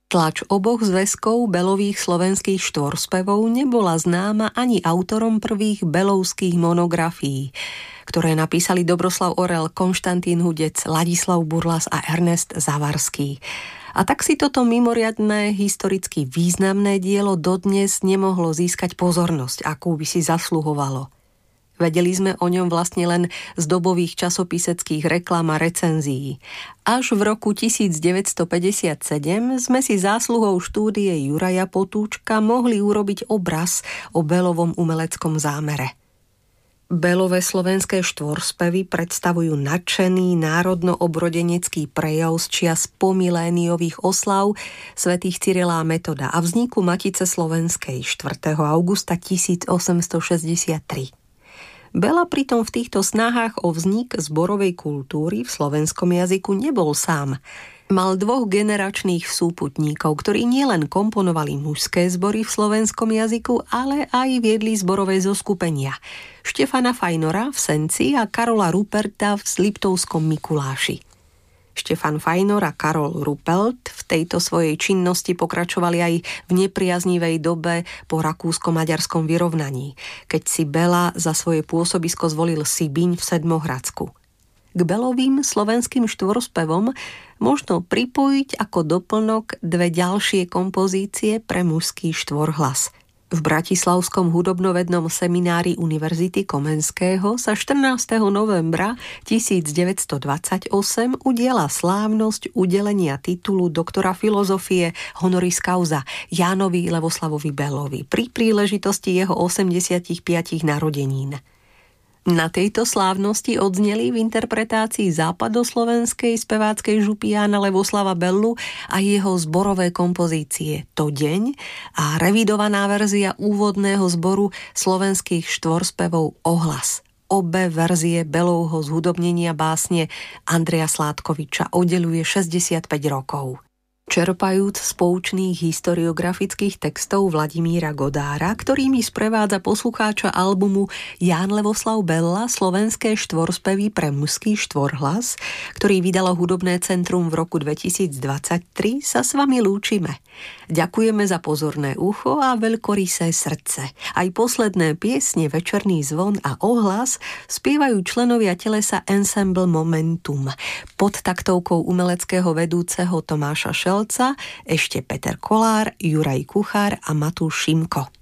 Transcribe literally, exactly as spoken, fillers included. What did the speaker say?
Tlač oboch zväzkov belových slovenských štvorspevov nebola známa ani autorom prvých belovských monografií, ktoré napísali Dobroslav Orel, Konštantín Hudec, Ladislav Burlas a Ernest Zavarský. A tak si toto mimoriadne, historicky významné dielo dodnes nemohlo získať pozornosť, akú by si zasluhovalo. Vedeli sme o ňom vlastne len z dobových časopiseckých reklám a recenzií. Až v roku devätnásťstopäťdesiatsedem sme si zásluhou štúdie Juraja Potúčka mohli urobiť obraz o belovom umeleckom zámere. Belové slovenské štvorspevy predstavujú nadšený národno-obrodenecký prejav z čias pomiléniových oslav svätých Cyrila a Metoda a vzniku Matice slovenskej štvrtého augusta tisícosemstošesťdesiattri. Bela pritom v týchto snahách o vznik zborovej kultúry v slovenskom jazyku nebol sám. Mal dvoch generačných súputníkov, ktorí nielen komponovali mužské zbory v slovenskom jazyku, ale aj viedli zborové zoskupenia. Štefana Fajnora v Senci a Karola Ruperta v Liptovskom Mikuláši. Štefan Fajnor a Karol Rupelt v tejto svojej činnosti pokračovali aj v nepriaznivej dobe po rakúsko-maďarskom vyrovnaní, keď si Bela za svoje pôsobisko zvolil Sibiň v Sedmohradsku. K belovým slovenským štvorspevom možno pripojiť ako doplnok dve ďalšie kompozície pre mužský štvorhlas. V Bratislavskom hudobnovednom seminári Univerzity Komenského sa štrnásteho novembra tisícdeväťstodvadsaťosem udiela slávnosť udelenia titulu doktora filozofie honoris causa Jánovi Levoslavovi Belovi pri príležitosti jeho osemdesiatich narodenín. Na tejto slávnosti odzneli v interpretácii západoslovenskej speváckej župy Jána Levoslava Bellu a jeho zborové kompozície To deň a revidovaná verzia úvodného zboru slovenských štvorspevov Ohlas. Obe verzie Belovho zhudobnenia básne Andreja Sládkoviča oddeľuje šesťdesiatpäť rokov. Čerpajúc z poučných historiografických textov Vladimíra Godára, ktorými sprevádza poslucháča albumu Ján Levoslav Bella slovenské štvorspevy pre mužský štvorhlas, ktorý vydalo Hudobné centrum v roku dvetisícdvadsaťtri, sa s vami lúčime. Ďakujeme za pozorné ucho a veľkorysé srdce. Aj posledné piesne Večerný zvon a Ohlas spievajú členovia telesa Ensemble Momentum pod taktovkou umeleckého vedúceho Tomáša Šelca, ešte Peter Kolár, Juraj Kuchár a Matúš Šimko.